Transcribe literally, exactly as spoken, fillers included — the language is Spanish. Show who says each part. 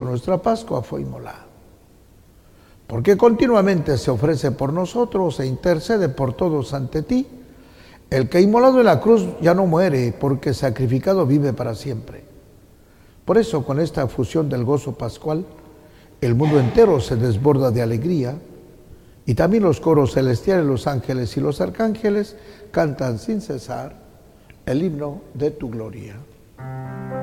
Speaker 1: nuestra Pascua fue inmolado. Porque continuamente se ofrece por nosotros e intercede por todos ante ti, el que inmolado en la cruz ya no muere, porque sacrificado vive para siempre. Por eso, con esta fusión del gozo pascual, el mundo entero se desborda de alegría, y también los coros celestiales, los ángeles y los arcángeles cantan sin cesar el himno de tu gloria.